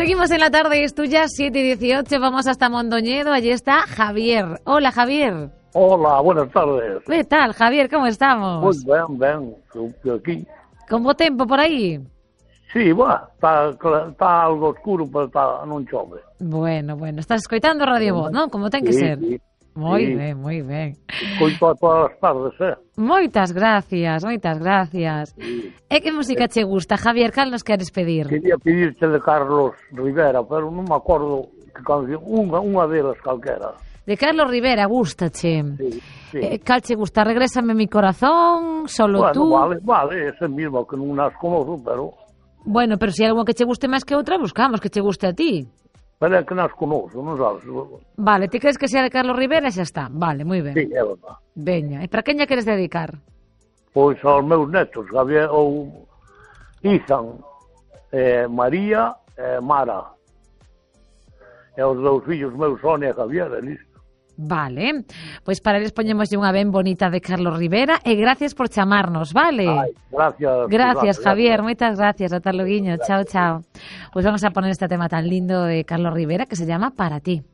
Seguimos en la tarde, es tuya, 7:18, vamos hasta Mondoñedo, allí está Javier. Hola, Javier. Hola, buenas tardes. ¿Qué tal, Javier? ¿Cómo estamos? Pues ben, aquí. ¿Con bo tempo por aí? Sí, está algo oscuro, pero non chove. Bueno, estás escoitando Radio Voz, non? Como ten que ser. Sí. Moi ben. Escoito a todas as tardes, Moitas gracias. Sí. E que música che gusta, Javier? Cal nos queres pedir? Quería pedirte de Carlos Rivera, pero non me acordo que canción, unha delas calquera. De Carlos Rivera, gústache. Sí. Cal che gusta? Regrésame mi corazón, Solo Bueno, tú. vale, ese mismo que non as conozo, pero... Bueno, pero se hai algo que che guste máis que outra, buscamos que che guste a ti. Pero é que nas conozo, non sabes? Vale, ti crees que sea de Carlos Rivera e xa está. Vale, moi ben. Sí, é verdad. Veña, e para quen lle queres dedicar? Pois aos meus netos, Javier ou Izan, María e Mara. E os dous fillos meus, Sonia e Javier, e listo. Vale, pois para eles poñemoslle unha ben bonita de Carlos Rivera e gracias por chamarnos, vale? Ai, Gracias, Javier, moitas gracias, ata loguiño, chao. Pois vamos a poner este tema tan lindo de Carlos Rivera que se llama Para ti.